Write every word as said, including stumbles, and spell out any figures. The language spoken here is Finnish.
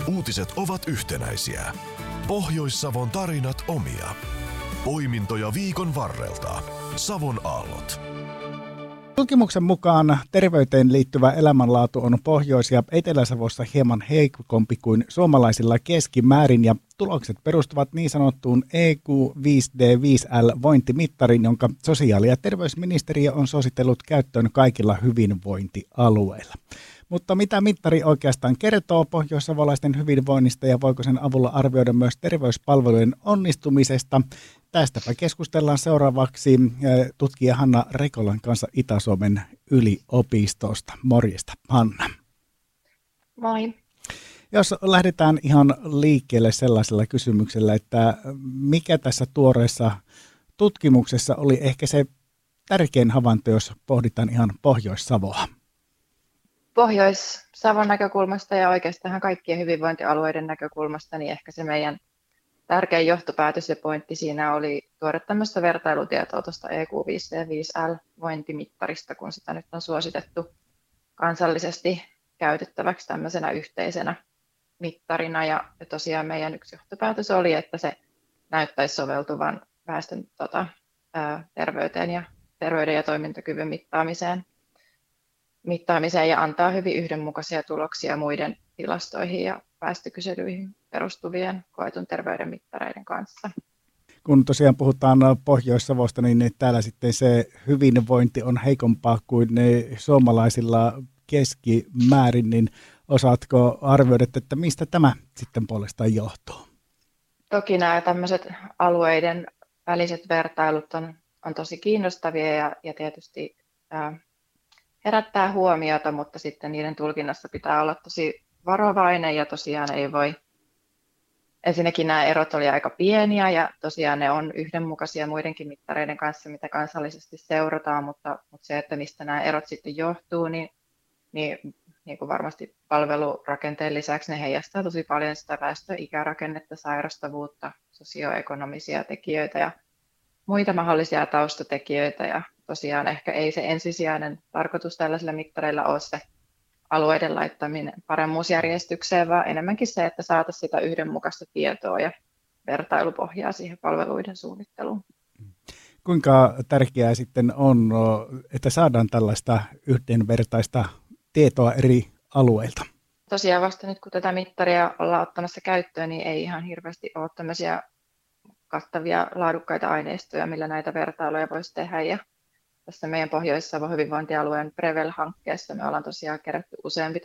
Uutiset ovat yhtenäisiä. Pohjois-Savon tarinat omia. Poimintoja viikon varrelta. Savon aallot. Tutkimuksen mukaan terveyteen liittyvä elämänlaatu on Pohjois- ja Etelä-Savossa hieman heikompi kuin suomalaisilla keskimäärin, ja tulokset perustuvat niin sanottuun E Q viisi D viisi L-vointimittarin, jonka sosiaali- ja terveysministeriö on suositellut käyttöön kaikilla hyvinvointialueilla. Mutta mitä mittari oikeastaan kertoo pohjoissavolaisten hyvinvoinnista ja voiko sen avulla arvioida myös terveyspalvelujen onnistumisesta? Tästäpä keskustellaan seuraavaksi tutkija Hanna Rekolan kanssa Itä-Suomen yliopistosta. Morjesta, Hanna. Moi. Jos lähdetään ihan liikkeelle sellaisella kysymyksellä, että mikä tässä tuoreessa tutkimuksessa oli ehkä se tärkein havainto, jos pohditaan ihan Pohjois-Savoa? Pohjois-Savon näkökulmasta ja oikeastaan kaikkien hyvinvointialueiden näkökulmasta, niin ehkä se meidän tärkein johtopäätös ja pointti siinä oli tuoda tämmöistä vertailutietoa tuosta E Q viisi D viisi L-vointimittarista, kun sitä nyt on suositettu kansallisesti käytettäväksi tämmöisenä yhteisenä mittarina. Ja tosiaan meidän yksi johtopäätös oli, että se näyttäisi soveltuvan väestön tota, ää, terveyteen ja terveyden ja toimintakyvyn mittaamiseen. mittaamiseen ja antaa hyvin yhdenmukaisia tuloksia muiden tilastoihin ja väestökyselyihin perustuvien koetun terveyden mittareiden kanssa. Kun tosiaan puhutaan Pohjois-Savosta, niin täällä sitten se hyvinvointi on heikompaa kuin ne suomalaisilla keskimäärin, niin osaatko arvioida, että mistä tämä sitten puolestaan johtuu? Toki nämä tämmöiset alueiden väliset vertailut on, on tosi kiinnostavia ja, ja tietysti ää, herättää huomiota, mutta sitten niiden tulkinnassa pitää olla tosi varovainen ja tosiaan ei voi, ensinnäkin nämä erot oli aika pieniä ja tosiaan ne on yhdenmukaisia muidenkin mittareiden kanssa, mitä kansallisesti seurataan, mutta, mutta se, että mistä nämä erot sitten johtuu, niin, niin, niin kuin varmasti palvelurakenteen lisäksi ne heijastaa tosi paljon sitä väestöikärakennetta, sairastavuutta, sosioekonomisia tekijöitä ja muita mahdollisia taustatekijöitä ja tosiaan ehkä ei se ensisijainen tarkoitus tällaisilla mittareilla ole se alueiden laittaminen paremmuusjärjestykseen, vaan enemmänkin se, että saataisiin sitä yhdenmukaista tietoa ja vertailupohjaa siihen palveluiden suunnitteluun. Kuinka tärkeää sitten on, että saadaan tällaista yhdenvertaista tietoa eri alueilta? Tosiaan vasta nyt, kun tätä mittaria ollaan ottamassa käyttöön, niin ei ihan hirveästi ole tämmöisiä kattavia laadukkaita aineistoja, millä näitä vertailuja voisi tehdä. Ja tässä meidän Pohjois-Savon hyvinvointialueen Prevel-hankkeessa me ollaan tosiaan kerätty useampi